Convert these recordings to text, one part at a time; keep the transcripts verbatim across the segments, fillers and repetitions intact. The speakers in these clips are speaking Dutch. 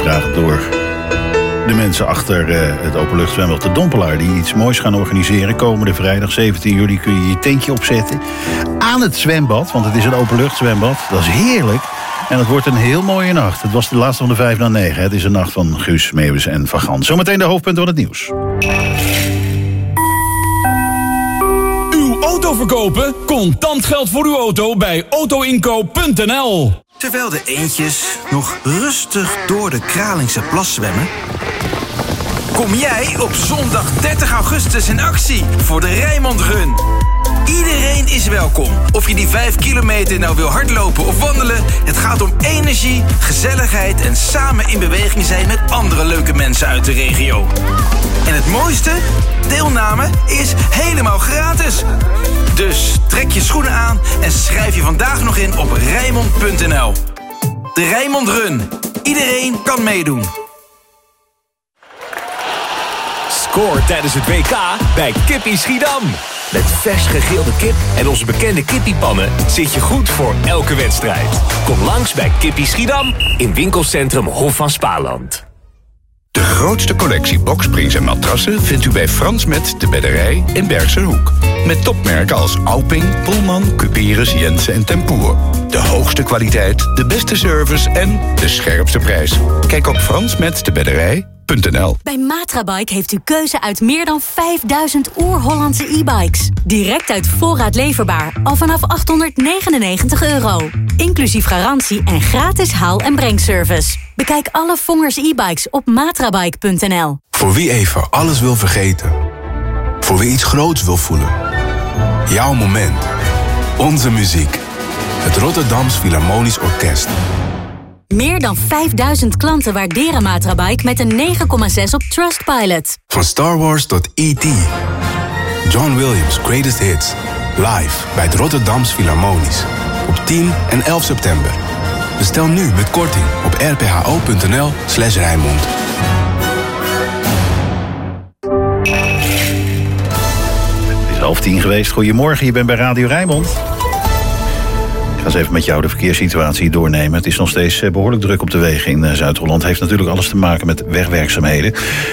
Graag door de mensen achter uh, het openluchtzwembad de Dompelaar, die iets moois gaan organiseren. Komende vrijdag zeventien juli kun je je tentje opzetten aan het zwembad, want het is een openluchtzwembad. Dat is heerlijk. En het wordt een heel mooie nacht. Het was de laatste van de vijf na negen. Het is een nacht van Guus, Meeuwis en Van Gans. Zometeen de hoofdpunten van het nieuws. Uw auto verkopen? Contant geld voor uw auto bij autoinkoop punt n l. Terwijl de eendjes nog rustig door de Kralingse plas zwemmen, kom jij op zondag dertig augustus in actie voor de Rijnmond Run. Iedereen is welkom. Of je die vijf kilometer nou wil hardlopen of wandelen, het gaat om energie, gezelligheid en samen in beweging zijn met andere leuke mensen uit de regio. En het mooiste? Deelname is helemaal gratis. Dus trek je schoenen aan en schrijf je vandaag nog in op rijnmond punt n l. De Rijnmond Run. Iedereen kan meedoen. Scoor tijdens het W K bij Kippie Schiedam. Met vers gegrilde kip en onze bekende kippiepannen zit je goed voor elke wedstrijd. Kom langs bij Kippie Schiedam in winkelcentrum Hof van Spaarland. De grootste collectie boksprings en matrassen vindt u bij Frans Met de Bedderij in Bergsenhoek. Met topmerken als Alping, Pullman, Cuperus, Jensen en Tempoer. De hoogste kwaliteit, de beste service en de scherpste prijs. Kijk op frans met de bedderij punt n l. Bij Matrabike heeft u keuze uit meer dan vijfduizend oer-Hollandse e-bikes. Direct uit voorraad leverbaar, al vanaf achthonderdnegenennegentig euro. Inclusief garantie en gratis haal- en brengservice. Bekijk alle Vongers e-bikes op matrabike punt n l. Voor wie even alles wil vergeten. Voor wie iets groots wil voelen. Jouw moment. Onze muziek. Het Rotterdams Philharmonisch Orkest. Meer dan vijfduizend klanten waarderen Matrabike met een negen komma zes op Trustpilot. Van Star Wars tot E T John Williams' Greatest Hits. Live bij het Rotterdams Philharmonisch. Op tien en elf september. Bestel nu met korting op r p h o punt n l slash Rijnmond. Het is half tien geweest. Goedemorgen, je bent bij Radio Rijnmond. Ik ga eens even met jou de verkeerssituatie doornemen. Het is nog steeds behoorlijk druk op de wegen in Zuid-Holland. Heeft natuurlijk alles te maken met wegwerkzaamheden.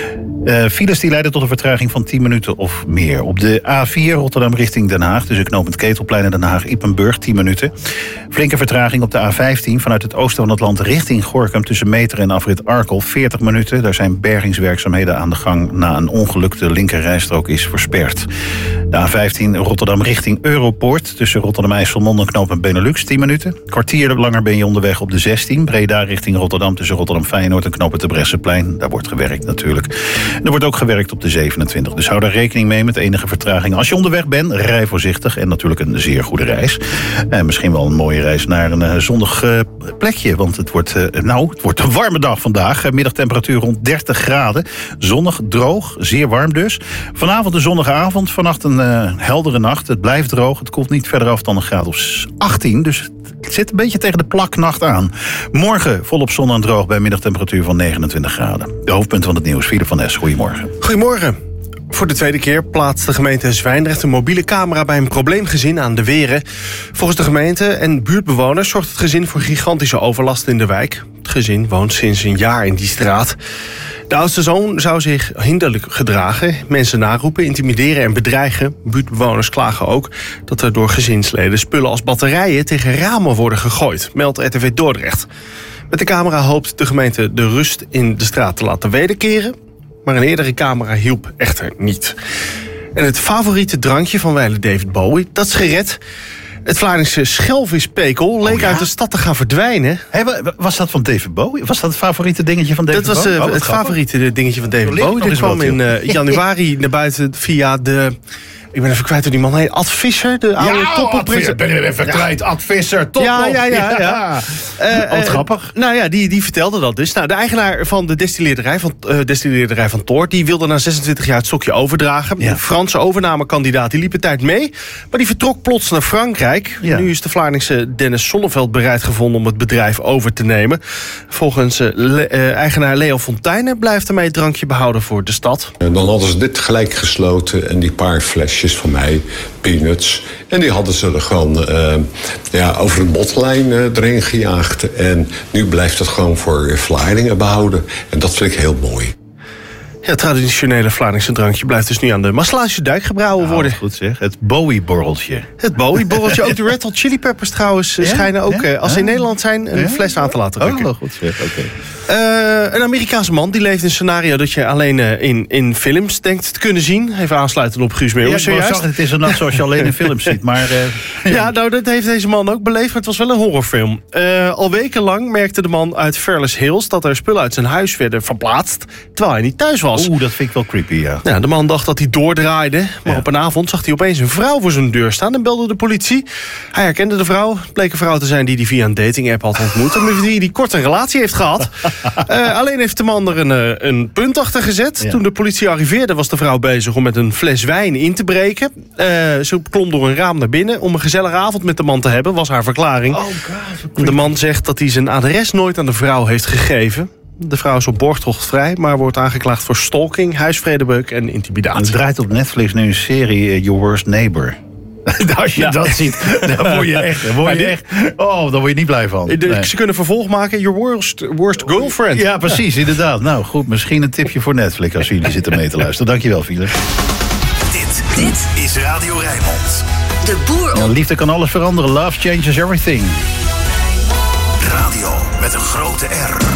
Uh, files die leiden tot een vertraging van tien minuten of meer. Op de A vier Rotterdam richting Den Haag, tussen knooppunt Ketelplein en Den Haag-Ippenburg, tien minuten. Flinke vertraging op de A vijftien vanuit het oosten van het land richting Gorinchem, tussen Meteren en afrit Arkel, veertig minuten. Daar zijn bergingswerkzaamheden aan de gang na een ongeluk. De linkerrijstrook is versperd. De A vijftien Rotterdam richting Europoort, tussen Rotterdam-IJsselmonde en knooppunt Benelux, tien minuten. Kwartier langer ben je onderweg op de zestien. Breda richting Rotterdam, tussen Rotterdam-Feyenoord en knooppunt de Bresseplein. Daar wordt gewerkt natuurlijk. Er wordt ook gewerkt op de zevenentwintig, dus hou daar rekening mee met enige vertraging. Als je onderweg bent, rij voorzichtig en natuurlijk een zeer goede reis. En misschien wel een mooie reis naar een uh, zonnig uh, plekje, want het wordt, uh, nou, het wordt een warme dag vandaag. Middagtemperatuur rond dertig graden, zonnig, droog, zeer warm dus. Vanavond een zonnige avond, vannacht een uh, heldere nacht. Het blijft droog, het koelt niet verder af dan een graad of achttien, dus het zit een beetje tegen de plaknacht aan. Morgen volop zon en droog bij middagtemperatuur van negenentwintig graden. De hoofdpunten van het nieuws, Philip van Nes, goedemorgen. Goedemorgen. Voor de tweede keer plaatst de gemeente Zwijndrecht een mobiele camera bij een probleemgezin aan de Weren. Volgens de gemeente en buurtbewoners zorgt het gezin voor gigantische overlast in de wijk. Het gezin woont sinds een jaar in die straat. De oudste zoon zou zich hinderlijk gedragen, mensen naroepen, intimideren en bedreigen. Buurtbewoners klagen ook dat er door gezinsleden spullen als batterijen tegen ramen worden gegooid, meldt R T V Dordrecht. Met de camera hoopt de gemeente de rust in de straat te laten wederkeren, maar een eerdere camera hielp echter niet. En het favoriete drankje van wijle David Bowie, dat is gered. Het Vlaardingse schelvispekel leek oh ja? uit de stad te gaan verdwijnen. Hey, was dat van David Bowie? Was dat het favoriete dingetje van David Bowie? Dat was Bowie? Uh, oh, het grappig. favoriete dingetje van David Bowie. Dit kwam in uh, januari naar buiten via de... Ik ben even kwijt hoe die man heet. Ad Visser, de oude ja, topoppresser. Ik ben er even ja. kwijt. Ad Visser, top. Ja, ja, ja. ja. ja. Uh, Wat uh, grappig. Nou ja, die, die vertelde dat dus. Nou, de eigenaar van de destilleerderij van, uh, destilleerderij van Toort, die wilde na zesentwintig jaar het stokje overdragen. Ja. Een Franse overnamekandidaat, die liep een tijd mee. Maar die vertrok plots naar Frankrijk. Ja. Nu is de Vlaardingse Dennis Sonneveld bereid gevonden om het bedrijf over te nemen. Volgens uh, le, uh, eigenaar Leo Fontijnen blijft ermee het drankje behouden voor de stad. Dan hadden ze dit gelijk gesloten en die paar flesjes ijsjes van mij, peanuts. En die hadden ze er gewoon uh, ja, over een botlijn uh, erin gejaagd. En nu blijft het gewoon voor Vlaardingen behouden. En dat vind ik heel mooi. Ja, het traditionele Vlaardingse drankje blijft dus nu aan de Maasluische Dijk gebrouwen worden. Nou, goed zeg. Het Bowie-borreltje. Het Bowie-borreltje. Ook de Red Hot Chili Peppers trouwens ja? schijnen ook, ja? als ze in Nederland zijn, een ja? fles aan te laten drukken. Oh, goed zeg. Oké. Okay. Uh, een Amerikaanse man die leeft in een scenario dat je alleen uh, in, in films denkt te kunnen zien. Even aansluitend op Guus Meeuwis. Ja, zag, het is een nacht zoals je alleen in films ziet. Maar, uh, ja, nou, dat heeft deze man ook beleefd, maar het was wel een horrorfilm. Uh, al wekenlang merkte de man uit Fairless Hills dat er spullen uit zijn huis werden verplaatst, terwijl hij niet thuis was. Oeh, dat vind ik wel creepy, ja. ja de man dacht dat hij doordraaide, maar ja. op een avond zag hij opeens een vrouw voor zijn deur staan en belde de politie. Hij herkende de vrouw. Het bleek een vrouw te zijn die hij via een dating-app had ontmoet en met wie hij kort een relatie heeft gehad. Uh, alleen heeft de man er een, een punt achter gezet. Ja. Toen de politie arriveerde was de vrouw bezig om met een fles wijn in te breken. Uh, ze klom door een raam naar binnen om een gezellige avond met de man te hebben, was haar verklaring. Oh God, de man zegt dat hij zijn adres nooit aan de vrouw heeft gegeven. De vrouw is op borgtocht vrij, maar wordt aangeklaagd voor stalking, huisvredebreuk en intimidatie. Het draait op Netflix nu een serie uh, Your Worst Neighbor. Als je ja. dat ziet, dan word je echt, dan word je echt, oh, dan word je niet blij van. De, nee. Ze kunnen vervolg maken, Your Worst, worst Girlfriend. Ja, precies, inderdaad. Nou goed, misschien een tipje voor Netflix als jullie zitten mee te luisteren. Dankjewel, Philip. Dit, dit is Radio Rijnmond. De boer op. Ja, liefde kan alles veranderen. Love changes everything. Radio met een grote R.